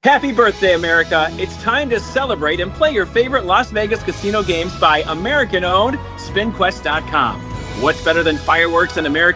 Happy birthday, America. It's time to celebrate and play your favorite Las Vegas casino games by American-owned SpinQuest.com. What's better than fireworks and American